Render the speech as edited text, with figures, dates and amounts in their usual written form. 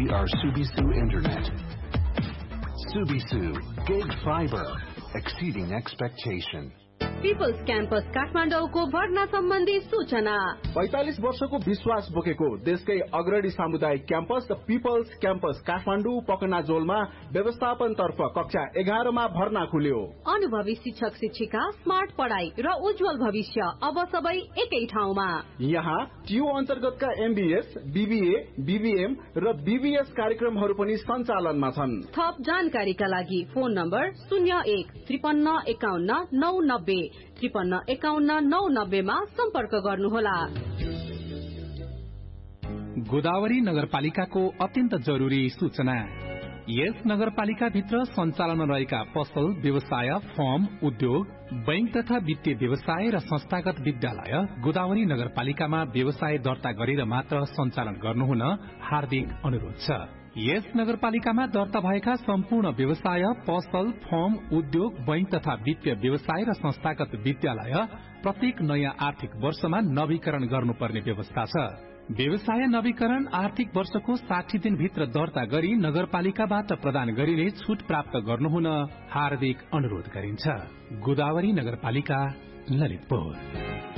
We are Subisu Internet. Subisu, gig fiber, exceeding expectation. People's campus काठमाडौँको भर्ना सम्बन्धी सूचना। 45 वर्षको विश्वास बोकेको देशकै अग्रणी सामुदायिक क्याम्पस पिपल्स क्याम्पस काठमाडौँ पकनाजोलमा व्यवस्थापन तर्फ कक्षा 11 मा भर्ना खुल्यो। अनुभवी शिक्षक शिक्षिका, स्मार्ट पढाइ र उज्जवल भविष्य अब सबै एकै ठाउँमा। यहाँ टियु अन्तर्गतका एमबीएस, बीबीए, बीबीएम र बीबीएस कार्यक्रमहरू पनि सञ्चालनमा छन्। थप जानकारीका लागि फोन नम्बर 01 53 51 990 53 51 990 मा सम्पर्क गर्नुहोला। गोदावरी नगरपालिकाको अत्यन्त जरुरी सूचना। यस नगरपालिका भित्र सञ्चालन रहेका पसल, व्यवसाय, फर्म, उद्योग, बैंक तथा वित्तीय व्यवसाय र संस्थागत विद्यालय गोदावरी नगरपालिकामा व्यवसाय दर्ता गरेर मात्र सञ्चालन गर्नुहुन हार्दिक अनुरोध छ। यस नगरपालिकामा दर्ता भएका सम्पूर्ण व्यवसाय, पसल, फर्म, उद्योग, बैंक तथा वित्तीय व्यवसाय र संस्थागत विद्यालय प्रत्येक नयाँ आर्थिक वर्षमा नवीकरण गर्नुपर्ने व्यवस्था छ। व्यवसाय नवीकरण आर्थिक वर्षको 60 दिनभित्र दर्ता गरी नगरपालिकाबाट प्रदान गरिने छुट प्राप्त गर्नुहुन हार्दिक अनुरोध गरिन्छ। गोदावरी नगरपालिका, ललितपुर।